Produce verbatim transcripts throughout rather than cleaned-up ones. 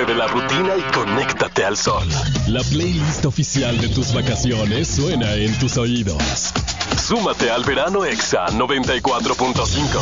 Sáltate de la rutina y conéctate al sol. La playlist oficial de tus vacaciones suena en tus oídos. Súmate al Verano Exa noventa y cuatro punto cinco.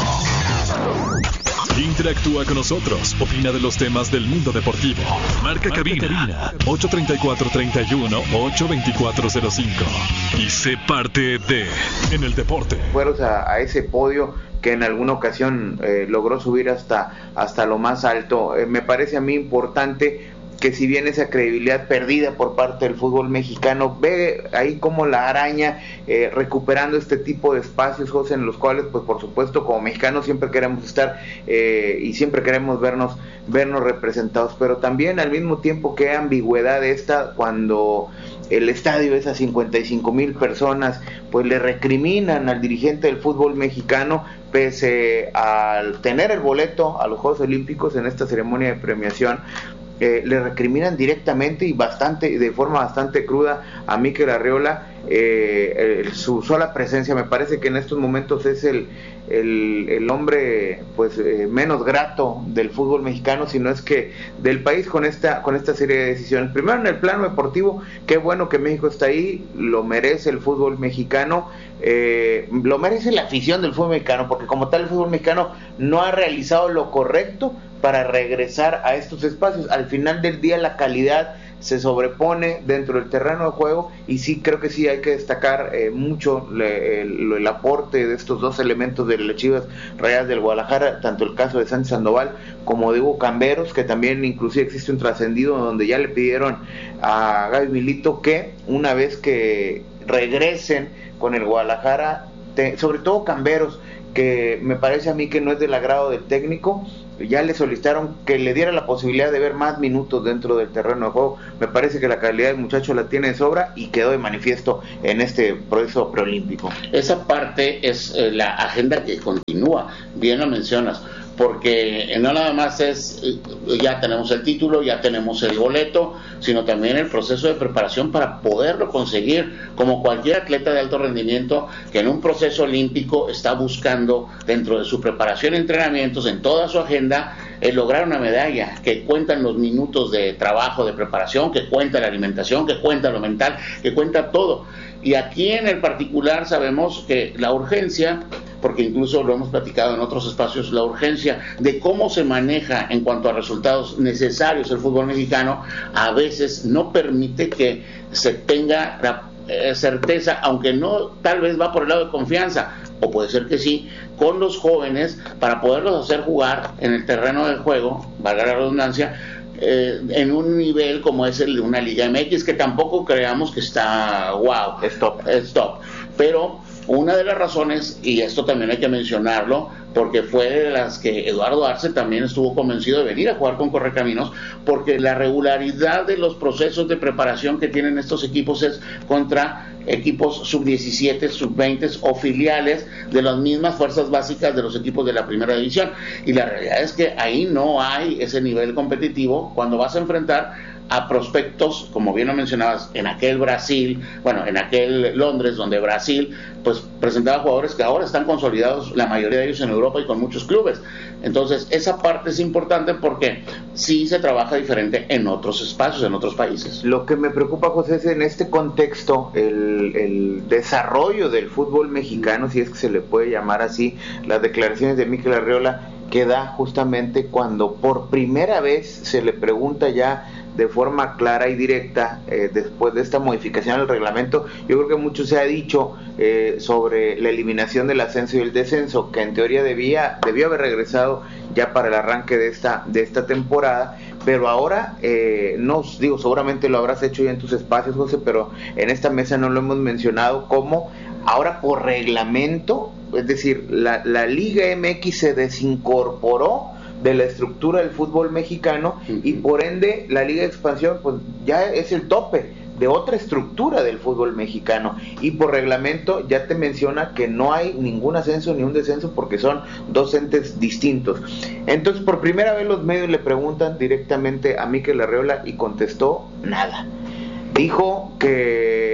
Interactúa con nosotros, opina de los temas del mundo deportivo. Marca, Marca cabina, cabina ocho treinta y cuatro, treinta y uno, ocho veinticuatro cero cinco y sé parte de En el Deporte. Fueros a, a ese podio que en alguna ocasión eh, logró subir hasta, hasta lo más alto. Eh, me parece a mí importante que si bien esa credibilidad perdida por parte del fútbol mexicano, ve ahí como la araña eh, recuperando este tipo de espacios, José, en los cuales, pues por supuesto, como mexicanos siempre queremos estar eh, y siempre queremos vernos vernos representados, pero también al mismo tiempo qué ambigüedad esta cuando el estadio es a cincuenta y cinco mil personas, pues le recriminan al dirigente del fútbol mexicano, pese al tener el boleto a los Juegos Olímpicos en esta ceremonia de premiación. Eh, le recriminan directamente y bastante de forma bastante cruda a Mikel Arriola eh, el, su sola presencia. Me parece que en estos momentos es el el, el hombre pues eh, menos grato del fútbol mexicano, si no es que del país, con esta con esta serie de decisiones. Primero, en el plano deportivo, qué bueno que México está ahí, lo merece el fútbol mexicano, eh, lo merece la afición del fútbol mexicano, porque como tal el fútbol mexicano no ha realizado lo correcto para regresar a estos espacios. Al final del día la calidad se sobrepone dentro del terreno de juego, y sí creo que sí hay que destacar eh, mucho le, el, el aporte de estos dos elementos de las Chivas Rayadas del Guadalajara, tanto el caso de Santi Sandoval como de Hugo Camberos, que también inclusive existe un trascendido donde ya le pidieron a Gaby Milito que una vez que regresen con el Guadalajara, te, sobre todo Camberos, que me parece a mí que no es del agrado del técnico, ya le solicitaron que le diera la posibilidad de ver más minutos dentro del terreno de juego. Me parece que la calidad del muchacho la tiene de sobra y quedó de manifiesto en este proceso preolímpico. Esa parte es eh, la agenda que continúa, bien lo mencionas, porque no nada más es ya tenemos el título, ya tenemos el boleto, sino también el proceso de preparación para poderlo conseguir, como cualquier atleta de alto rendimiento que en un proceso olímpico está buscando dentro de su preparación y entrenamientos, en toda su agenda, el lograr una medalla, que cuentan los minutos de trabajo, de preparación, que cuenta la alimentación, que cuenta lo mental, que cuenta todo. Y aquí en el particular sabemos que la urgencia, porque incluso lo hemos platicado en otros espacios, la urgencia de cómo se maneja en cuanto a resultados necesarios el fútbol mexicano, a veces no permite que se tenga la eh, certeza, aunque no tal vez va por el lado de confianza, o puede ser que sí, con los jóvenes, para poderlos hacer jugar en el terreno del juego, valga la redundancia, Eh, en un nivel como es el de una Liga M X, que tampoco creamos que está wow, stop, stop. Pero una de las razones, y esto también hay que mencionarlo, porque fue de las que Eduardo Arce también estuvo convencido de venir a jugar con Correcaminos, porque la regularidad de los procesos de preparación que tienen estos equipos es contra equipos sub diecisiete, sub veinte o filiales de las mismas fuerzas básicas de los equipos de la primera división, y la realidad es que ahí no hay ese nivel competitivo cuando vas a enfrentar a prospectos, como bien lo mencionabas, en aquel Brasil, bueno, en aquel Londres, donde Brasil pues presentaba jugadores que ahora están consolidados, la mayoría de ellos en Europa y con muchos clubes. Entonces esa parte es importante porque sí se trabaja diferente en otros espacios, en otros países. Lo que me preocupa, José, es en este contexto el, el desarrollo del fútbol mexicano, si es que se le puede llamar así, las declaraciones de Mikel Arriola, que da justamente cuando por primera vez se le pregunta ya de forma clara y directa, eh, después de esta modificación del reglamento. Yo creo que mucho se ha dicho eh, sobre la eliminación del ascenso y el descenso, que en teoría debía debió haber regresado ya para el arranque de esta de esta temporada, pero ahora eh, no digo, seguramente lo habrás hecho ya en tus espacios, José, pero en esta mesa no lo hemos mencionado, como ahora por reglamento, es decir, la, la Liga M X se desincorporó de la estructura del fútbol mexicano, uh-huh. y por ende la Liga de Expansión pues ya es el tope de otra estructura del fútbol mexicano, y por reglamento ya te menciona que no hay ningún ascenso ni un descenso porque son dos entes distintos. Entonces por primera vez los medios le preguntan directamente a Mikel Arriola y contestó nada. Dijo que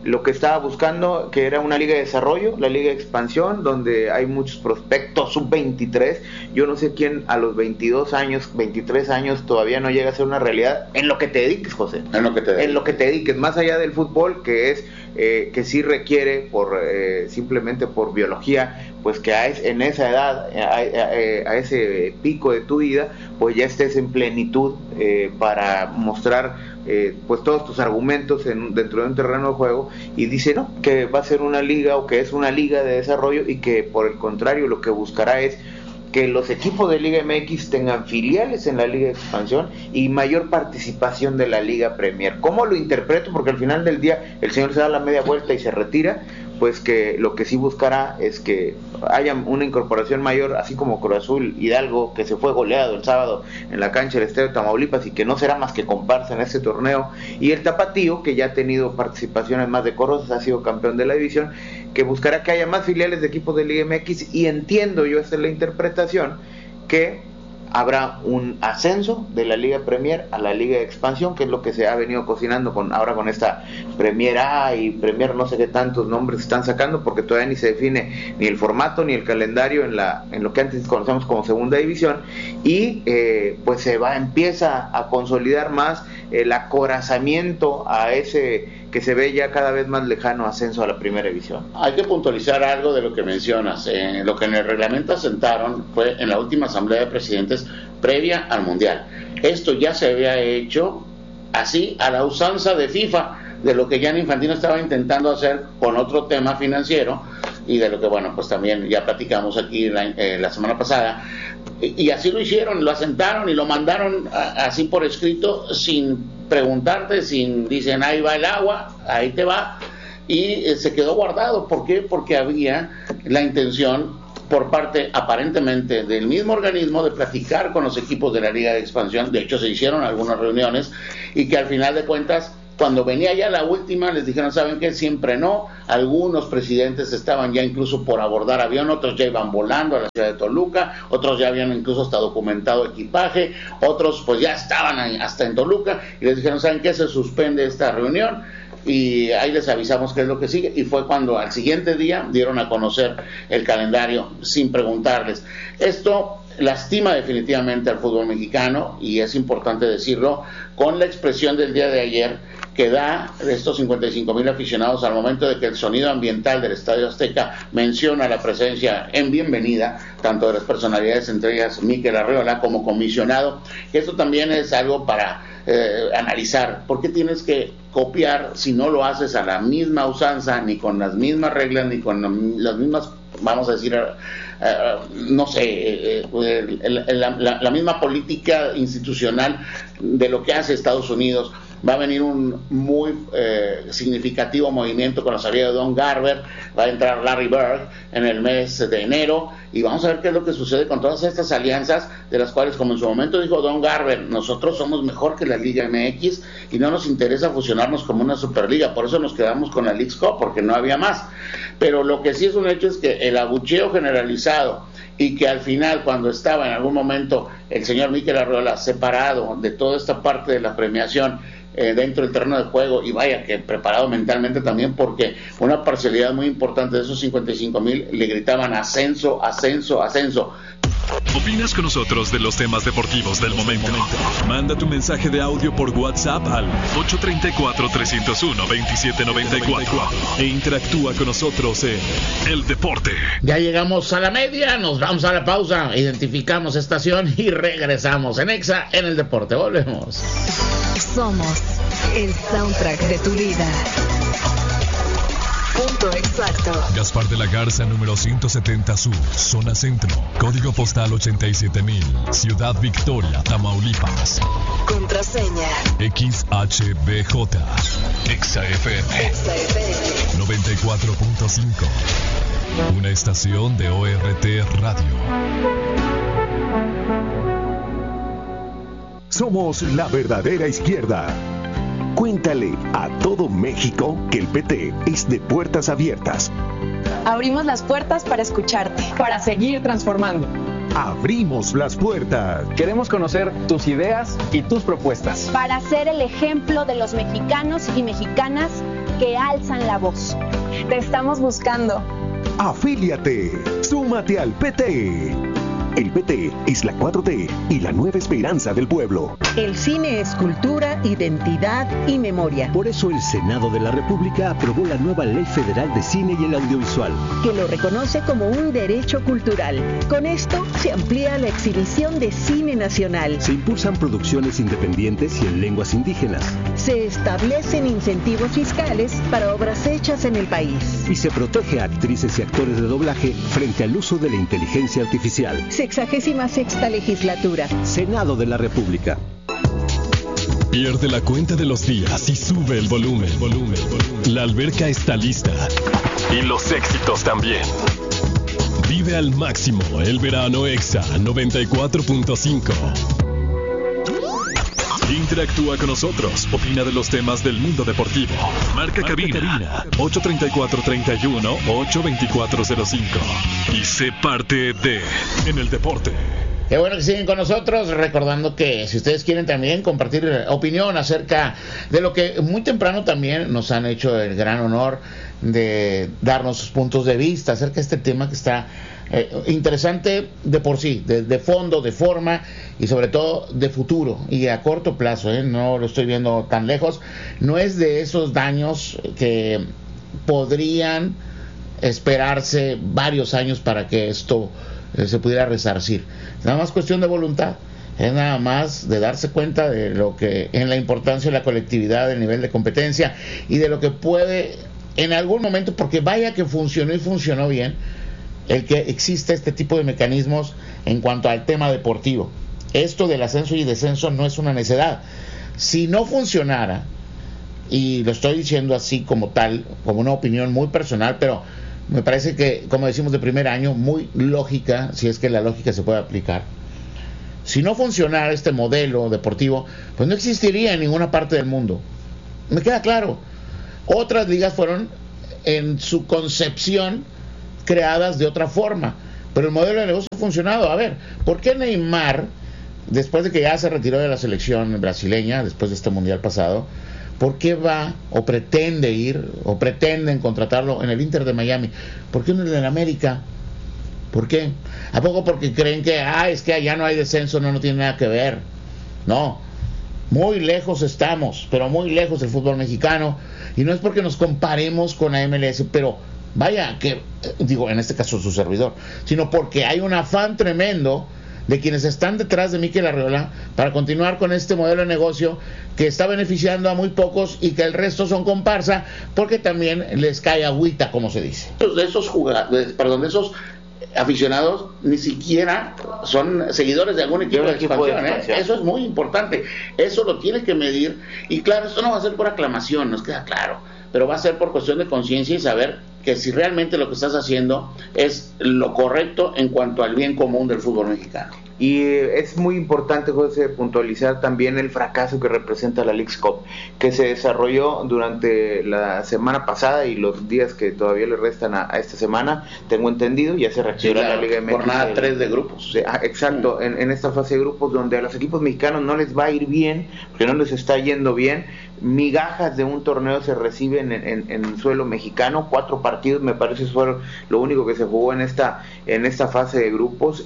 lo que estaba buscando, que era una liga de desarrollo, la liga de expansión, donde hay muchos prospectos sub veintitrés. Yo no sé quién a los veintidós años, veintitrés años todavía no llega a ser una realidad en lo que te dediques, José. En lo que te dediques. En lo que te dediques, más allá del fútbol, que es eh, que sí requiere por eh, simplemente por biología, pues que a es, en esa edad, a, a, a ese pico de tu vida, pues ya estés en plenitud eh, para mostrar Eh, pues todos tus argumentos en, dentro de un terreno de juego, y dice no, que va a ser una liga o que es una liga de desarrollo, y que por el contrario lo que buscará es que los equipos de Liga M X tengan filiales en la Liga de Expansión y mayor participación de la Liga Premier. ¿Cómo lo interpreto? Porque al final del día el señor se da la media vuelta y se retira, pues que lo que sí buscará es que haya una incorporación mayor, así como Cruz Azul Hidalgo, que se fue goleado el sábado en la cancha del Estadio Tamaulipas y que no será más que comparsa en este torneo, y el Tapatío, que ya ha tenido participaciones más decorosas, ha sido campeón de la división, que buscará que haya más filiales de equipos de Liga M X, y entiendo yo, esta es la interpretación, que habrá un ascenso de la Liga Premier a la Liga de Expansión, que es lo que se ha venido cocinando con ahora con esta Premier A y Premier no sé qué tantos nombres están sacando, porque todavía ni se define ni el formato ni el calendario en la en lo que antes conocemos como Segunda División, y eh, pues se va empieza a consolidar más el acorazamiento a ese que se ve ya cada vez más lejano ascenso a la Primera División. Hay que puntualizar algo de lo que mencionas. Eh, lo que en el reglamento asentaron fue en la última asamblea de presidentes previa al Mundial. Esto ya se había hecho así a la usanza de FIFA, de lo que Gianni Infantino estaba intentando hacer con otro tema financiero, y de lo que, bueno, pues también ya platicamos aquí la, eh, la semana pasada. Y, y así lo hicieron, lo asentaron y lo mandaron a, así por escrito, sin preguntarte, sin, dicen, ahí va el agua, ahí te va, y eh, se quedó guardado. ¿Por qué? Porque había la intención por parte aparentemente del mismo organismo de platicar con los equipos de la Liga de Expansión. De hecho se hicieron algunas reuniones, y que al final de cuentas, cuando venía ya la última, les dijeron, ¿saben qué? Siempre no. Algunos presidentes estaban ya incluso por abordar avión, otros ya iban volando a la ciudad de Toluca, otros ya habían incluso hasta documentado equipaje, otros pues ya estaban ahí, hasta en Toluca, y les dijeron, ¿saben qué? Se suspende esta reunión y ahí les avisamos qué es lo que sigue. Y fue cuando al siguiente día dieron a conocer el calendario sin preguntarles. Esto lastima definitivamente al fútbol mexicano, y es importante decirlo, con la expresión del día de ayer que da estos cincuenta y cinco mil aficionados al momento de que el sonido ambiental del Estadio Azteca menciona la presencia en bienvenida tanto de las personalidades, entre ellas Mikel Arreola como comisionado, que esto también es algo para eh, analizar. ¿Por qué tienes que copiar si no lo haces a la misma usanza, ni con las mismas reglas, ni con las mismas, vamos a decir, Uh, no sé, uh, la, la, la misma política institucional de lo que hace Estados Unidos? Va a venir un muy eh, significativo movimiento con la salida de Don Garber, va a entrar Larry Bird en el mes de enero, y vamos a ver qué es lo que sucede con todas estas alianzas, de las cuales, como en su momento dijo Don Garber, nosotros somos mejor que la Liga M X y no nos interesa fusionarnos como una Superliga, por eso nos quedamos con la Leagues Cup, porque no había más. Pero lo que sí es un hecho es que el abucheo generalizado, y que al final, cuando estaba en algún momento el señor Mikel Arreola separado de toda esta parte de la premiación eh, dentro del terreno de juego, y vaya que preparado mentalmente también, porque una parcialidad muy importante de esos cincuenta y cinco mil le gritaban ascenso, ascenso, ascenso. ¿Opinas con nosotros de los temas deportivos del momento? Manda tu mensaje de audio por WhatsApp al ocho tres cuatro, tres cero uno, dos siete nueve cuatro e interactúa con nosotros en El Deporte. Ya llegamos a la media, nos vamos a la pausa, identificamos estación y regresamos en Exa en El Deporte. Volvemos. Somos el soundtrack de tu vida. Punto exacto. Gaspar de la Garza, número ciento setenta Sur, zona centro, código postal ochenta y siete mil, Ciudad Victoria, Tamaulipas. Contraseña X H B J, Exa F M, Exa F M noventa y cuatro punto cinco, una estación de O R T Radio. Somos la verdadera izquierda. Cuéntale a todo México que el P T es de puertas abiertas. Abrimos las puertas para escucharte, para seguir transformando. Abrimos las puertas. Queremos conocer tus ideas y tus propuestas. Para ser el ejemplo de los mexicanos y mexicanas que alzan la voz. Te estamos buscando. Afíliate, súmate al P T. El P T es la cuatro T y la nueva esperanza del pueblo. El cine es cultura, identidad y memoria. Por eso el Senado de la República aprobó la nueva Ley Federal de Cine y el Audiovisual, que lo reconoce como un derecho cultural. Con esto se amplía la exhibición de cine nacional. Se impulsan producciones independientes y en lenguas indígenas. Se establecen incentivos fiscales para obras hechas en el país. Y se protege a actrices y actores de doblaje frente al uso de la inteligencia artificial. Sexagésima sexta legislatura. Senado de la República. Pierde la cuenta de los días y sube el volumen. volumen, volumen. La alberca está lista. Y los éxitos también. Vive al máximo el verano Exa noventa y cuatro punto cinco. Interactúa con nosotros, opina de los temas del mundo deportivo. Marca, Marca cabina, cabina ocho treinta y cuatro, treinta y uno, ocho veinticuatro cero cinco. Y sé parte de En el Deporte. Qué bueno que siguen con nosotros, recordando que si ustedes quieren también compartir opinión acerca de lo que muy temprano también nos han hecho el gran honor de darnos sus puntos de vista acerca de este tema que está eh, interesante de por sí, de, de fondo, de forma y sobre todo de futuro y a corto plazo, ¿eh? No lo estoy viendo tan lejos, no es de esos daños que podrían esperarse varios años para que esto eh, se pudiera resarcir. Es nada más cuestión de voluntad, es nada más de darse cuenta de lo que en la importancia de la colectividad, del nivel de competencia y de lo que puede en algún momento, porque vaya que funcionó y funcionó bien, el que existe este tipo de mecanismos en cuanto al tema deportivo. Esto del ascenso y descenso no es una necedad. Si no funcionara, y lo estoy diciendo así como tal, como una opinión muy personal, pero me parece que, como decimos de primer año, muy lógica, si es que la lógica se puede aplicar. Si no funcionara este modelo deportivo, pues no existiría en ninguna parte del mundo. Me queda claro. Otras ligas fueron, en su concepción, creadas de otra forma, pero el modelo de negocio ha funcionado. A ver, ¿por qué Neymar, después de que ya se retiró de la selección brasileña, después de este mundial pasado, ¿por qué va o pretende ir o pretenden contratarlo en el Inter de Miami? ¿Por qué no en el América? ¿Por qué? ¿A poco porque creen que ah, es que allá no hay descenso, no, no tiene nada que ver? No, muy lejos estamos, pero muy lejos del fútbol mexicano, y no es porque nos comparemos con la M L S, pero vaya que, digo, en este caso su servidor, sino porque hay un afán tremendo de quienes están detrás de Mikel Arriola para continuar con este modelo de negocio que está beneficiando a muy pocos y que el resto son comparsa, porque también les cae agüita, como se dice. De esos jugadores, perdón, de esos aficionados ni siquiera son seguidores de algún equipo de, de expansión, de expansión. ¿eh? Eso es muy importante, eso lo tiene que medir, y claro, esto no va a ser por aclamación, nos queda claro, pero va a ser por cuestión de conciencia y saber que si realmente lo que estás haciendo es lo correcto en cuanto al bien común del fútbol mexicano. Y es muy importante, José, puntualizar también el fracaso que representa la Leagues Cup, que se desarrolló durante la semana pasada y los días que todavía le restan a, a esta semana, tengo entendido, ya se reaccionó sí, la Liga M X. Jornada tres de grupos. De, ah, exacto, en, en esta fase de grupos donde a los equipos mexicanos no les va a ir bien, porque no les está yendo bien. Migajas de un torneo se reciben en, en, en suelo mexicano, cuatro partidos me parece fueron lo único que se jugó en esta en esta fase de grupos,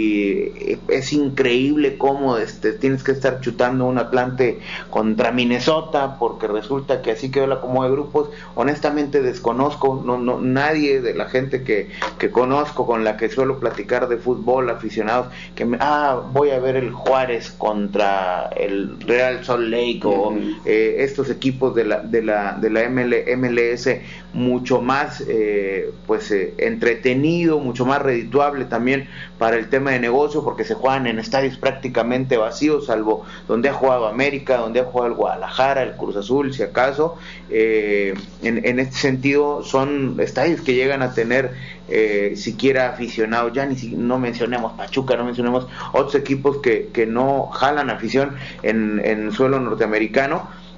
y es increíble cómo este, tienes que estar chutando un Atlante contra Minnesota, porque resulta que así quedó la acomodo de grupos. Honestamente desconozco, no, no nadie de la gente que, que conozco, con la que suelo platicar de fútbol, aficionados, que me, ah, voy a ver el Juárez contra el Real Salt Lake, uh-huh. o eh, estos equipos de la de la de la M L S, mucho más eh, pues eh, entretenido, mucho más redituable también para el tema de negocio, porque se juegan en estadios prácticamente vacíos, salvo donde ha jugado América, donde ha jugado el Guadalajara, el Cruz Azul, si acaso. Eh, en, en este sentido son estadios que llegan a tener eh, siquiera aficionados, ya ni si, no mencionemos Pachuca, no mencionemos otros equipos que, que no jalan afición en, en suelo norteamericano.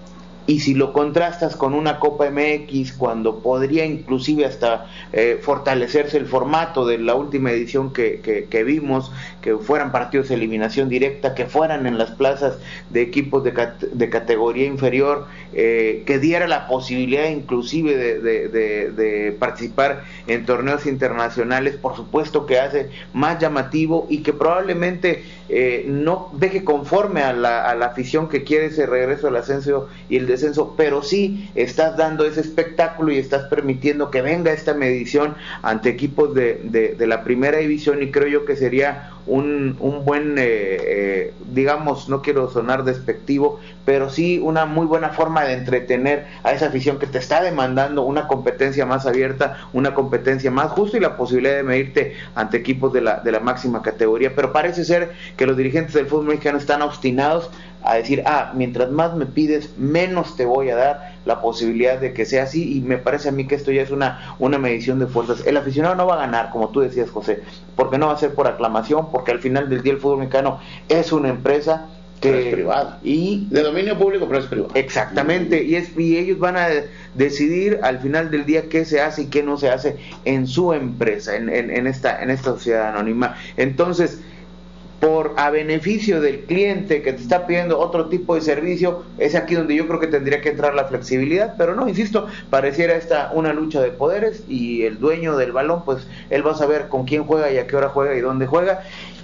y si lo contrastas con una Copa M X, cuando podría inclusive hasta eh, fortalecerse el formato de la última edición que, que, que vimos, que fueran partidos de eliminación directa, que fueran en las plazas de equipos de, cat de categoría inferior, eh, que diera la posibilidad inclusive de, de, de, de participar en torneos internacionales, por supuesto que hace más llamativo y que probablemente eh, no deje conforme a la, a la afición que quiere ese regreso al ascenso y el descenso, pero sí estás dando ese espectáculo y estás permitiendo que venga esta medición ante equipos de, de, de la primera división, y creo yo que sería un, un buen, eh, eh, digamos, no quiero sonar despectivo, pero sí una muy buena forma de entretener a esa afición que te está demandando una competencia más abierta, una competencia más justa y la posibilidad de medirte ante equipos de la, de la máxima categoría. Pero parece ser que los dirigentes del fútbol mexicano están obstinados a decir, ah, mientras más me pides, menos te voy a dar la posibilidad de que sea así, y me parece a mí que esto ya es una, una medición de fuerzas. El aficionado no va a ganar, como tú decías, José, porque no va a ser por aclamación, porque al final del día el fútbol mexicano es una empresa que pero es privada y de dominio público, pero es privada. Exactamente, y, es, y ellos van a decidir al final del día qué se hace y qué no se hace en su empresa, en, en, en esta en esta sociedad anónima. Entonces, por a beneficio del cliente que te está pidiendo otro tipo de servicio, es aquí donde yo creo que tendría que entrar la flexibilidad, pero no, insisto, pareciera esta una lucha de poderes, y el dueño del balón, pues él va a saber con quién juega y a qué hora juega y dónde juega,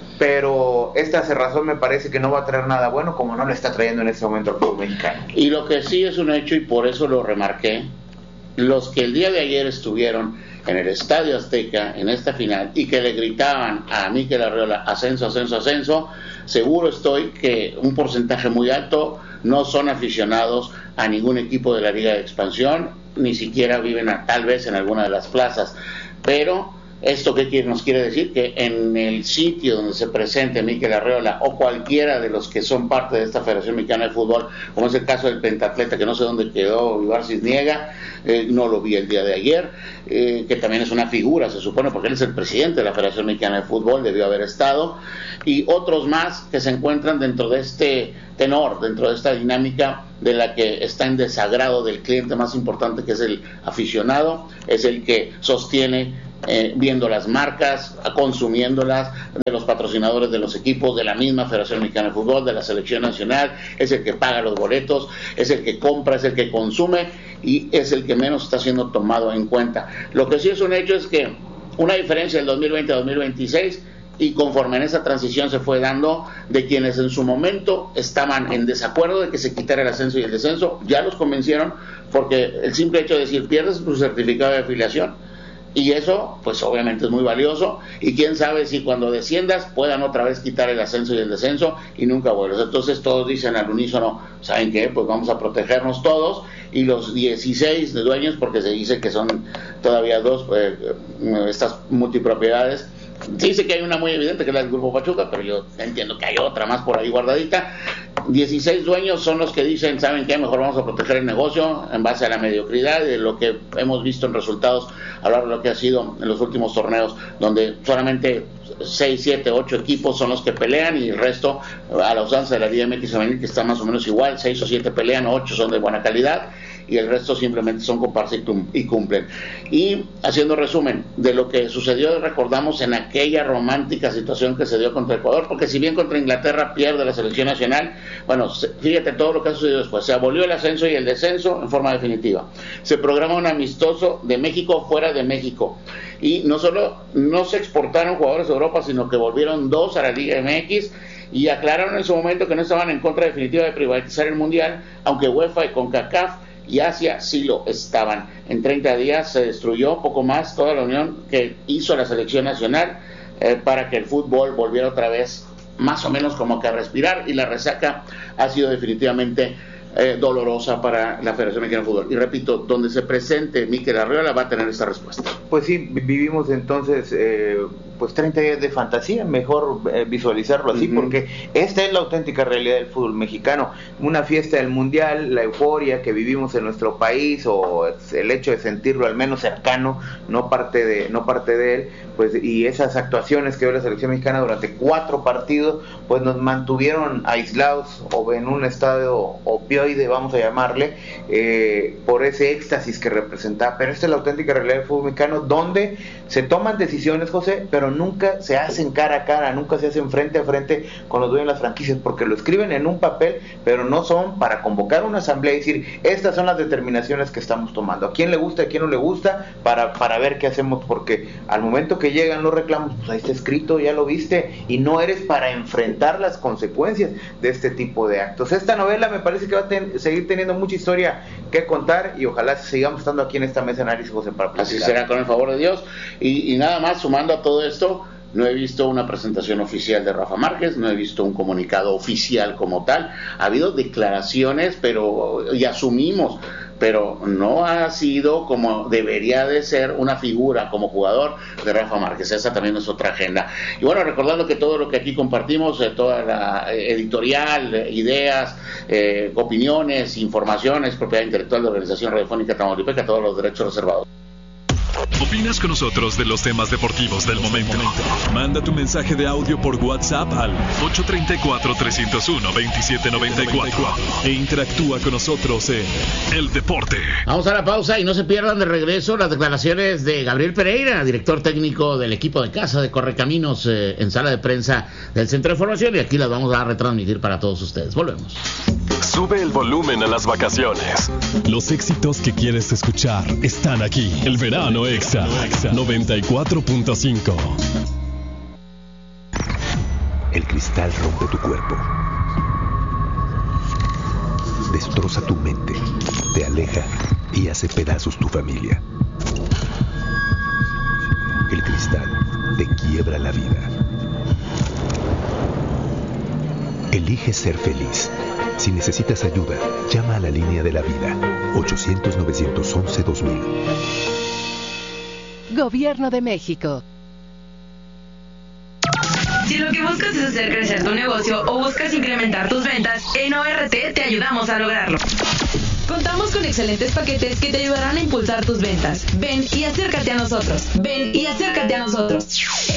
pero esta cerrazón me parece que no va a traer nada bueno, como no le está trayendo en este momento al fútbol mexicano. Y lo que sí es un hecho, y por eso lo remarqué, los que el día de ayer estuvieron en el Estadio Azteca en esta final y que le gritaban a Mikel Arriola ascenso, ascenso, ascenso, seguro estoy que un porcentaje muy alto no son aficionados a ningún equipo de la Liga de Expansión, ni siquiera viven a, tal vez en alguna de las plazas. Pero ¿esto qué quiere, nos quiere decir? Que en el sitio donde se presente Mikel Arriola o cualquiera de los que son parte de esta Federación Mexicana de Fútbol, como es el caso del pentatleta, que no sé dónde quedó, Ibar Cisniega, eh, no lo vi el día de ayer, eh, que también es una figura, se supone, porque él es el presidente de la Federación Mexicana de Fútbol, debió haber estado, y otros más que se encuentran dentro de este tenor, dentro de esta dinámica de la que está en desagrado del cliente más importante, que es el aficionado, es el que sostiene Eh, viendo las marcas, consumiéndolas, de los patrocinadores de los equipos, de la misma Federación Mexicana de Fútbol, de la Selección Nacional, es el que paga los boletos, es el que compra, es el que consume y es el que menos está siendo tomado en cuenta. Lo que sí es un hecho es que una diferencia del dos mil veinte a dos mil veintiséis, y conforme en esa transición se fue dando, de quienes en su momento estaban en desacuerdo de que se quitara el ascenso y el descenso, ya los convencieron, porque el simple hecho de decir pierdes tu certificado de afiliación, y eso pues obviamente es muy valioso, y quién sabe si cuando desciendas puedan otra vez quitar el ascenso y el descenso y nunca vuelves. Entonces todos dicen al unísono, ¿saben qué? Pues vamos a protegernos todos, y los dieciséis de dueños, porque se dice que son todavía dos, eh, estas multipropiedades, se dice que hay una muy evidente que es la del Grupo Pachuca, pero yo entiendo que hay otra más por ahí guardadita. dieciséis dueños son los que dicen, ¿saben qué? Mejor vamos a proteger el negocio en base a la mediocridad y de lo que hemos visto en resultados a lo largo de lo que ha sido en los últimos torneos, donde solamente seis, siete, ocho equipos son los que pelean, y el resto, a la usanza de la Liga M X femenil, que está más o menos igual, seis o siete pelean, ocho son de buena calidad, y el resto simplemente son comparsa y cumplen. Y haciendo resumen de lo que sucedió, recordamos en aquella romántica situación que se dio contra Ecuador, porque si bien contra Inglaterra pierde la selección nacional, bueno, fíjate todo lo que ha sucedido después. Se abolió el ascenso y el descenso en forma definitiva, se programa un amistoso de México fuera de México, y no solo no se exportaron jugadores de Europa, sino que volvieron dos a la Liga M X, y aclararon en su momento que no estaban en contra definitiva de privatizar el Mundial, aunque UEFA y CONCACAF y Asia sí lo estaban. En treinta días se destruyó poco más toda la unión que hizo la selección nacional eh, para que el fútbol volviera otra vez más o menos como que a respirar, y la resaca ha sido definitivamente eh, dolorosa para la Federación Mexicana de Fútbol. Y repito, donde se presente Mikel Arriola va a tener esta respuesta. Pues sí, vivimos entonces eh, pues treinta días de fantasía, mejor eh, visualizarlo así, uh-huh. porque esta es la auténtica realidad del fútbol mexicano, una fiesta del mundial, la euforia que vivimos en nuestro país, o el hecho de sentirlo al menos cercano, no parte de, no parte de él, pues, y esas actuaciones que dio la selección mexicana durante cuatro partidos, pues nos mantuvieron aislados o en un estado opioide, vamos a llamarle, eh, por ese éxtasis que representaba. Pero esta es la auténtica realidad del fútbol mexicano, donde se toman decisiones, José, pero nunca se hacen cara a cara, nunca se hacen frente a frente con los dueños de las franquicias, porque lo escriben en un papel, pero no son para convocar una asamblea y decir, estas son las determinaciones que estamos tomando, a quién le gusta, a quién no le gusta, para, para ver qué hacemos, porque al momento que llegan los reclamos, pues ahí está escrito, ya lo viste, y no eres para enfrentar las consecuencias de este tipo de actos. Esta novela me parece que va a ten, seguir teniendo mucha historia que contar, y ojalá sigamos estando aquí en esta mesa de análisis, José, para platicar. Así será, con el favor de Dios. Y, y nada más, sumando a todo esto, no he visto una presentación oficial de Rafa Márquez, no he visto un comunicado oficial como tal. Ha habido declaraciones, pero y asumimos, pero no ha sido como debería de ser una figura como jugador de Rafa Márquez. Esa también es otra agenda. Y bueno, recordando que todo lo que aquí compartimos, eh, toda la editorial, eh, ideas, eh, opiniones, informaciones, propiedad intelectual de Organización Radiofónica Tamaulipeca, todos los derechos reservados. ¿Opinas con nosotros de los temas deportivos del momento? Manda tu mensaje de audio por WhatsApp al ocho tres cuatro, tres cero uno, dos siete nueve cuatro e interactúa con nosotros en El Deporte. Vamos a la pausa y no se pierdan de regreso las declaraciones de Gabriel Pereira, director técnico del equipo de casa de Correcaminos, eh, en sala de prensa del Centro de Formación, y aquí las vamos a retransmitir para todos ustedes. Volvemos. Sube el volumen a las vacaciones. Los éxitos que quieres escuchar están aquí. El verano Exa noventa y cuatro punto cinco. El cristal rompe tu cuerpo, destroza tu mente, te aleja y hace pedazos tu familia. El cristal te quiebra la vida. Elige ser feliz. Si necesitas ayuda, llama a la línea de la vida, ochocientos, novecientos once, dos mil. Gobierno de México. Si lo que buscas es hacer crecer tu negocio o buscas incrementar tus ventas, en O R T te ayudamos a lograrlo. Contamos con excelentes paquetes que te ayudarán a impulsar tus ventas. Ven y acércate a nosotros. Ven y acércate a nosotros.